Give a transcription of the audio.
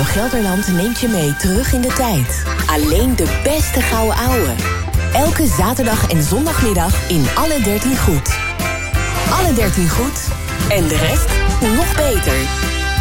Radio Gelderland neemt je mee terug in de tijd. Alleen de beste gouden ouwe. Elke zaterdag en zondagmiddag in Alle 13 Goed. Alle 13 Goed. En de rest nog beter.